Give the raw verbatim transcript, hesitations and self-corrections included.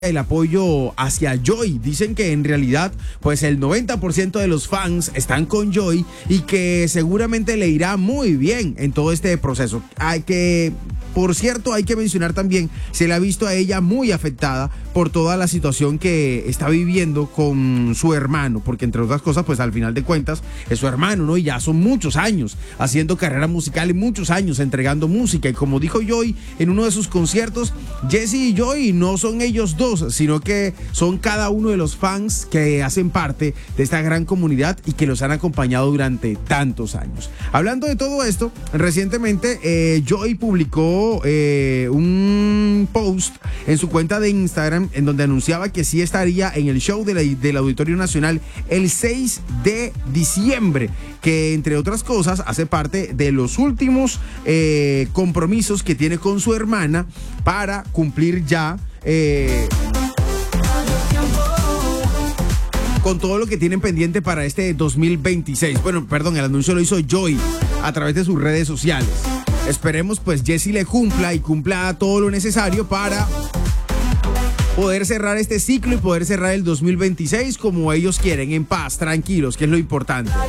el apoyo hacia Joy. Dicen que en realidad pues el noventa por ciento de los fans están con Joy y que seguramente le irá muy bien en todo este proceso. Hay que, por cierto, hay que mencionar también, se le ha visto a ella muy afectada por toda la situación que está viviendo con su hermano, porque entre otras cosas pues al final de cuentas es su hermano, ¿no? Y ya son muchos años haciendo carrera musical y muchos años entregando música, y como dijo Joy en uno de sus conciertos, Jessie y Joy no son ellos dos, sino que son cada uno de los fans que hacen parte de esta gran comunidad y que los han acompañado durante tantos años. Hablando de todo esto, recientemente eh, Joy publicó eh, un post en su cuenta de Instagram en donde anunciaba que sí estaría en el show de la, del Auditorio Nacional el seis de diciembre, que entre otras cosas hace parte de los últimos eh, compromisos que tiene con su hermana para cumplir ya Eh, con todo lo que tienen pendiente para este dos mil veintiséis. Bueno, perdón, el anuncio lo hizo Joy a través de sus redes sociales. Esperemos pues Jessie le cumpla y cumpla todo lo necesario para poder cerrar este ciclo y poder cerrar el dos mil veintiséis como ellos quieren, en paz, tranquilos, que es lo importante.